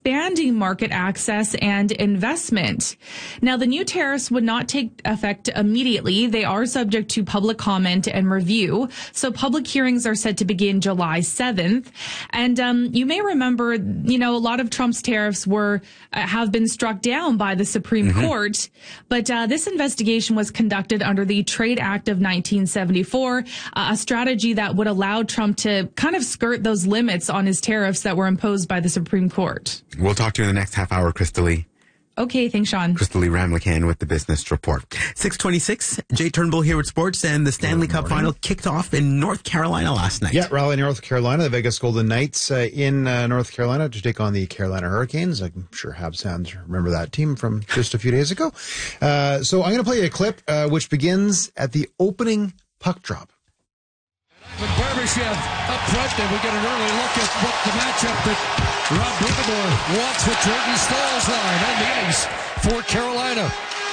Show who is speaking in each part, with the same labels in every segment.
Speaker 1: expanding market access and investment. Now, the new tariffs would not take effect immediately. They are subject to public comment and review. So public hearings are set to begin July 7th. And you may remember, a lot of Trump's tariffs have been struck down by the Supreme Court. But this investigation was conducted under the Trade Act of 1974, a strategy that would allow Trump to kind of skirt those limits on his tariffs that were imposed by the Supreme Court.
Speaker 2: We'll talk to you in the next half hour, Crystal Lee.
Speaker 1: Okay, thanks, Sean.
Speaker 2: Crystal Lee Ramlican with the Business Report. 6:26, Jay Turnbull here with sports, and the Stanley Cup final kicked off in North Carolina last night.
Speaker 3: Yeah, Raleigh, North Carolina. The Vegas Golden Knights in North Carolina to take on the Carolina Hurricanes. I'm sure Habs fans remember that team from just a few days ago. So I'm going to play you a clip which begins at the opening puck drop.
Speaker 4: With Barbashev up front, and we get an early look at what the matchup that Rob Brind'Amour wants with Jordan Staal's line on the ice for Carolina.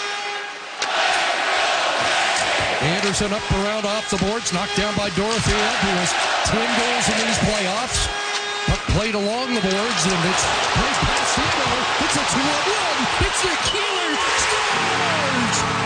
Speaker 4: Anderson up around off the boards, knocked down by Dorothea, who has 10 goals in these playoffs. Puck played along the boards, and it's played past Theodore. It's a 2-on-1. It's Nick Ehlers scores!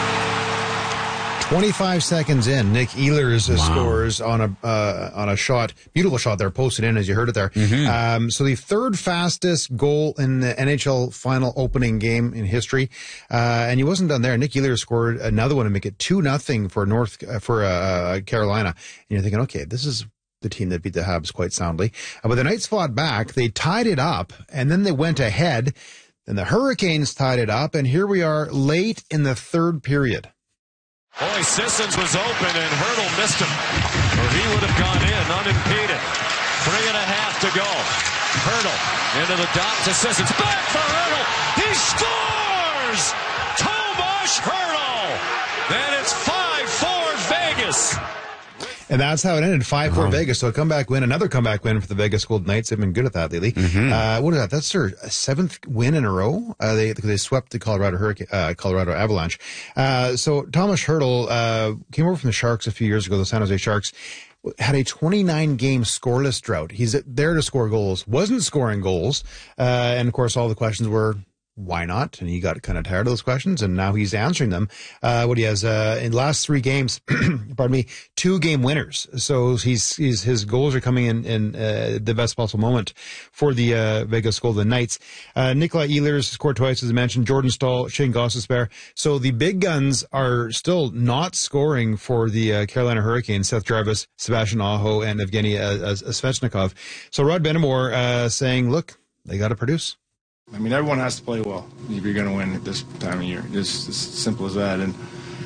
Speaker 3: 25 seconds in, Nick Ehlers scores on a shot, beautiful shot there, posted in as you heard it there. So the third fastest goal in the NHL final opening game in history, and he wasn't done there. Nick Ehlers scored another one to make it 2-0 for Carolina. And you're thinking, okay, this is the team that beat the Habs quite soundly. But the Knights fought back. They tied it up, and then they went ahead. Then the Hurricanes tied it up, and here we are late in the third period.
Speaker 5: Boy, Sissons was open and Hurdle missed him, or he would have gone in unimpeded. 3.5 to go. Hurdle into the dot to Sissons. Back for Hurdle. He scores! Tomas Hurdle! Then it's 5-4 Vegas.
Speaker 3: And that's how it ended, 5-4 Vegas. So a comeback win, another comeback win for the Vegas Golden Knights. They've been good at that lately. What is that? That's their 7th win in a row. They swept the Colorado Avalanche. So Tomas Hurdle came over from the Sharks a few years ago, the San Jose Sharks. Had a 29-game scoreless drought. He's there to score goals. Wasn't scoring goals. And, of course, all the questions were, why not? And he got kind of tired of those questions, and now he's answering them. What he has in the last 3 games, 2 game winners. So his goals are coming in the best possible moment for the Vegas Golden Knights. Nikolai Ehlers scored twice, as I mentioned. Jordan Staal, Shane Gostisbehere. So the big guns are still not scoring for the Carolina Hurricanes. Seth Jarvis, Sebastian Aho, and Evgeny Svechnikov. So Rod Brind'Amour saying, look, they got to produce.
Speaker 6: I mean, everyone has to play well if you're going to win at this time of year. Just as simple as that. And,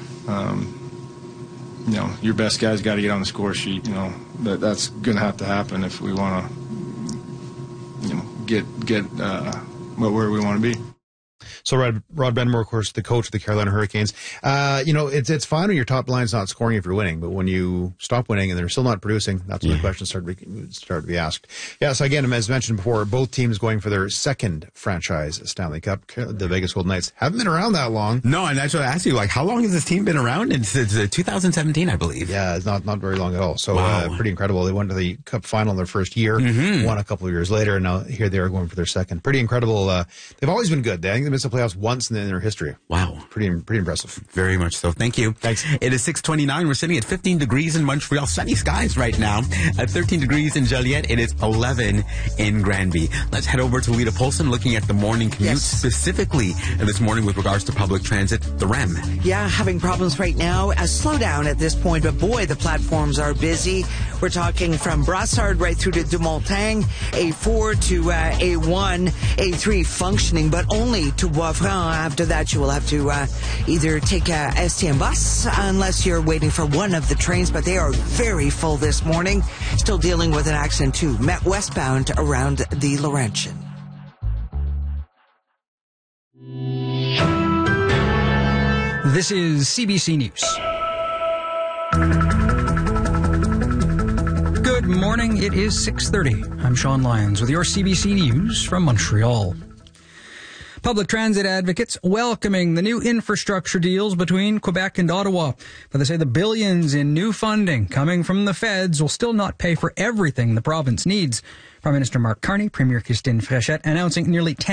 Speaker 6: your best guys got to get on the score sheet. That's going to happen if we want to, get where we want to be.
Speaker 3: So Rod Brind'Amour, of course, the coach of the Carolina Hurricanes. It's fine when your top line's not scoring if you're winning, but when you stop winning and they're still not producing, that's when the questions start to be asked. Yeah, so again, as mentioned before, both teams going for their second franchise Stanley Cup. The Vegas Golden Knights haven't been around that long.
Speaker 2: No, and that's what I asked you, how long has this team been around? It's 2017, I believe.
Speaker 3: Yeah, it's not very long at all. So pretty incredible. They went to the Cup final in their first year, won a couple of years later, and now here they are going for their second. Pretty incredible. They've always been good. I think they missed the playoffs once in their history.
Speaker 2: Wow.
Speaker 3: Pretty impressive.
Speaker 2: Very much so. Thank you.
Speaker 3: Thanks.
Speaker 2: It is 6:29. We're sitting at 15 degrees in Montreal. Sunny skies right now. At 13 degrees in Joliet. It is 11 in Granby. Let's head over to Lita Polson looking at the morning commute, specifically this morning with regards to public transit, the REM.
Speaker 7: Yeah, having problems right now. A slowdown at this point, but boy, the platforms are busy. We're talking from Brassard right through to Dumontagne, A4 to A1, A3 functioning, but only to Boisvran. After that, you will have to either take a STM bus unless you're waiting for one of the trains, but they are very full this morning. Still dealing with an accident too. Met westbound around the Laurentian.
Speaker 8: This is CBC News. Good morning. It is 6:30. I'm Sean Lyons with your CBC News from Montreal. Public transit advocates welcoming the new infrastructure deals between Quebec and Ottawa. But they say the billions in new funding coming from the feds will still not pay for everything the province needs. Prime Minister Mark Carney, Premier Christine Fréchette announcing nearly $10